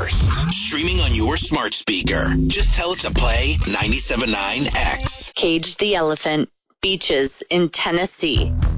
first. Streaming on your smart speaker. Just tell it to play 97.9 X. Cage the Elephant. Beaches in Tennessee.